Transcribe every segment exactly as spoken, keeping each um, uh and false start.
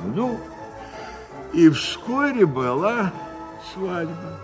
Ну, и вскоре была свадьба.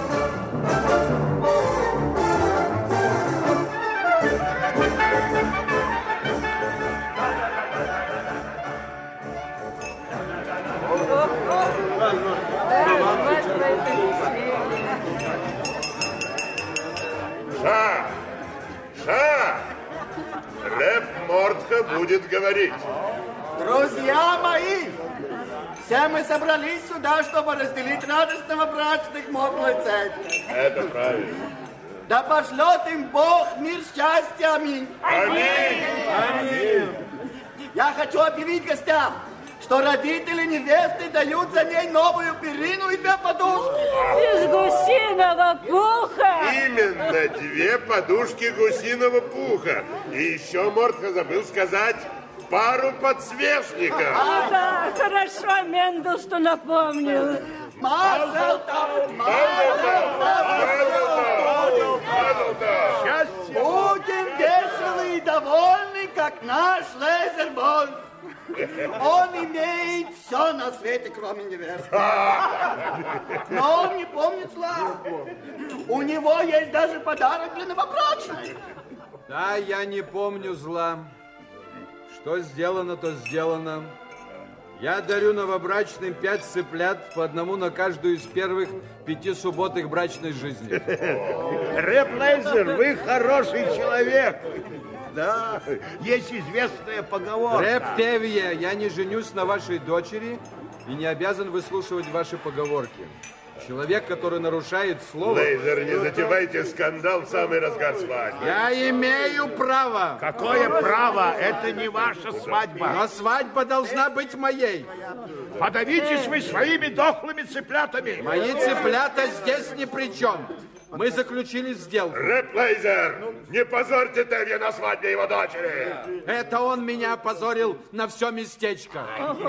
Ша! Ша! Рэп Мортко будет говорить. Друзья мои, все мы собрались сюда, чтобы разделить радость новобрачных модную цель. Это правильно. Да пошлет им Бог мир, счастья. Аминь. Аминь. Аминь. Я хочу объявить гостям, что родители невесты дают за ней новую перину и две подушки. Из гусиного пуха. Именно, две подушки гусиного пуха. И еще Мортко забыл сказать пару подсвечников. А, да, хорошо, Мендел, что напомнил. Мазал-тов, Мазал-тов. Будем веселы и довольны, как наш Лейзербольд. Он имеет все на свете, кроме невесты. Но он не помнит зла. У него есть даже подарок для новобрачной. Да, я не помню зла. Что сделано, то сделано. Я дарю новобрачным пять цыплят, по одному на каждую из первых пяти суббот их брачной жизни. Рэп Лейзер, вы хороший человек. Да, есть известная поговорка. Рэп Тевье, я не женюсь на вашей дочери и не обязан выслушивать ваши поговорки. Человек, который нарушает слово... Лейзер, не затевайте скандал в самый разгар свадьбы. Я имею право. Какое право? Это не ваша свадьба. Но свадьба должна быть моей. Подавитесь вы своими дохлыми цыплятами. Мои цыплята здесь ни при чем. Мы заключили сделку. Рэп Лейзер, не позорьте Тевье на свадьбе его дочери. Это он меня опозорил на все местечко.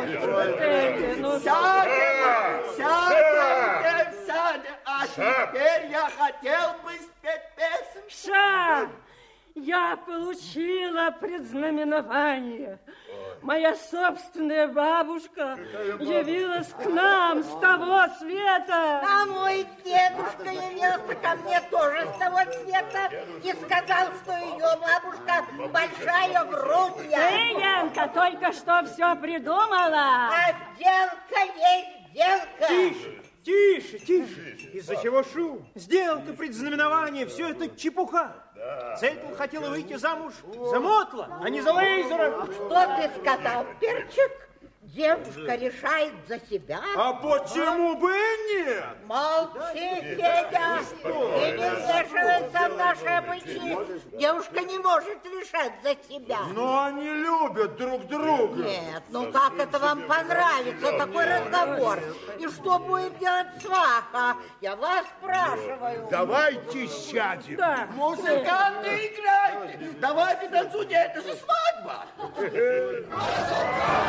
Сядем, сядем, сядем. А теперь я хотел бы спеть песню. Ша! Я получила предзнаменование. Моя собственная бабушка явилась к нам с того света. А мой дедушка явился ко мне тоже с того света и сказал, что ее бабушка большая грудья. Ты, Янка, только что все придумала. А сделка есть сделка. Тише, тише, тише. Из-за чего шум? Сделка, предзнаменование, все это чепуха. Цетл хотела выйти замуж за Мотла, а не за Лейзера. Что ты сказал, перчик? Девушка решает за себя. А почему бы и нет? Молчи, Федя, и не вмешивайся в наши обычаи. Девушка не может решать за себя. Но они любят друг друга. Нет, ну как это вам понравится, такой разговор? И что будет делать сваха? Я вас спрашиваю. Давайте сядем. Да. Музыканты, играйте. Давайте танцуйте, это же свадьба.